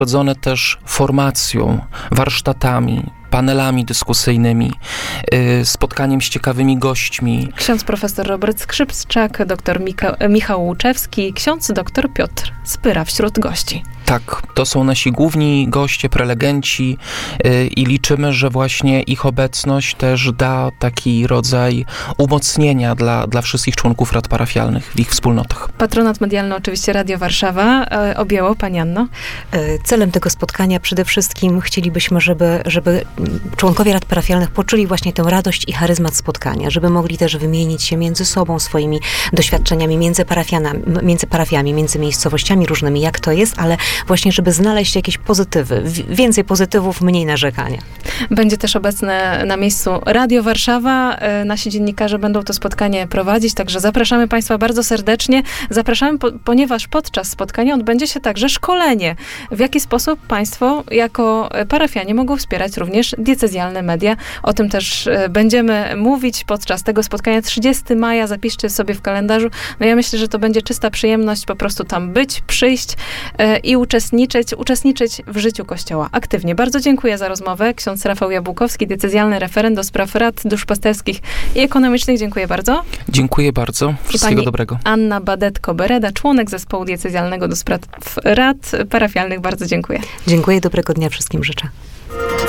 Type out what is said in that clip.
rodzone też formacją, warsztatami, panelami dyskusyjnymi, spotkaniem z ciekawymi gośćmi. Ksiądz profesor Robert Skrzypczak, doktor Michał Łuczewski, ksiądz doktor Piotr Spyra wśród gości. Tak, to są nasi główni goście, prelegenci i liczymy, że właśnie ich obecność też da taki rodzaj umocnienia dla wszystkich członków rad parafialnych w ich wspólnotach. Patronat medialny oczywiście Radio Warszawa objęło. Pani Anno? Celem tego spotkania przede wszystkim chcielibyśmy, żeby członkowie rad parafialnych poczuli właśnie tę radość i charyzmat spotkania, żeby mogli też wymienić się między sobą swoimi doświadczeniami między parafiami, między miejscowościami różnymi, jak to jest, ale właśnie, żeby znaleźć jakieś pozytywy. Więcej pozytywów, mniej narzekania. Będzie też obecne na miejscu Radio Warszawa. Nasi dziennikarze będą to spotkanie prowadzić, także zapraszamy Państwa bardzo serdecznie. Zapraszamy, ponieważ podczas spotkania odbędzie się także szkolenie. W jaki sposób Państwo jako parafianie mogą wspierać również diecezjalne media. O tym też będziemy mówić podczas tego spotkania 30 maja. Zapiszcie sobie w kalendarzu. No ja myślę, że to będzie czysta przyjemność po prostu tam być, przyjść i uczestniczyć w życiu Kościoła aktywnie. Bardzo dziękuję za rozmowę. Ksiądz Rafał Jabłkowski, diecezjalny referent do spraw rad duszpasterskich i ekonomicznych. Dziękuję bardzo. Dziękuję bardzo. Wszystkiego dobrego. Anna Badetko-Bereda, członek zespołu diecezjalnego do spraw rad parafialnych. Bardzo dziękuję. Dziękuję. Dobrego dnia wszystkim życzę.